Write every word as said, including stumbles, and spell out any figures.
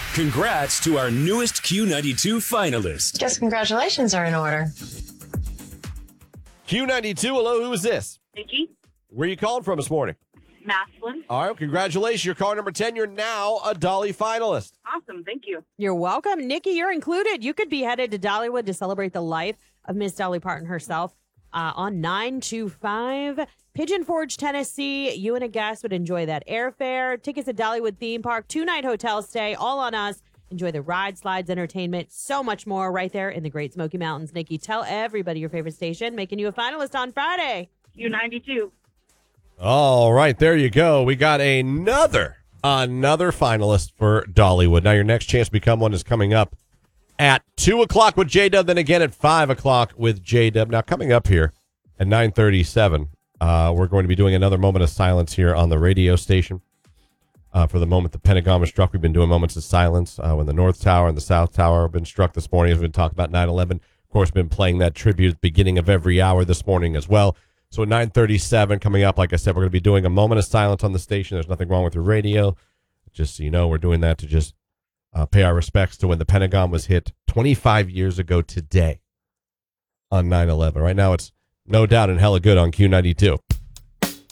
Congrats to our newest Q ninety-two finalist. Guess congratulations are in order. Q ninety-two, hello, who is this? Nikki, Where are you calling from this morning? Maslin. All right, congratulations. You're caller number ten. You're now a Dolly finalist. Awesome, thank you. You're welcome. Nikki, you're included. You could be headed to Dollywood to celebrate the life of Miss Dolly Parton herself uh, on nine two five Pigeon Forge, Tennessee. You and a guest would enjoy that airfare, tickets at Dollywood theme park, two-night hotel stay, all on us. Enjoy the ride, slides, entertainment, so much more right there in the Great Smoky Mountains. Nikki, tell everybody your favorite station, making you a finalist on Friday. Q ninety-two. All right, there you go. We got another, another finalist for Dollywood. Now, your next chance to become one is coming up at two o'clock with J-Dub, then again at five o'clock with J-Dub. Now, coming up here at nine thirty-seven, uh, we're going to be doing another moment of silence here on the radio station. Uh, for the moment the Pentagon was struck, we've been doing moments of silence uh, when the North Tower and the South Tower have been struck this morning. As we've been talking about nine eleven. Of course, been playing that tribute at the beginning of every hour this morning as well. So at nine thirty-seven, coming up, like I said, we're going to be doing a moment of silence on the station. There's nothing wrong with your radio. Just so you know, we're doing that to just uh, pay our respects to when the Pentagon was hit twenty-five years ago today on nine eleven. Right now, it's no doubt and hella good on Q ninety-two.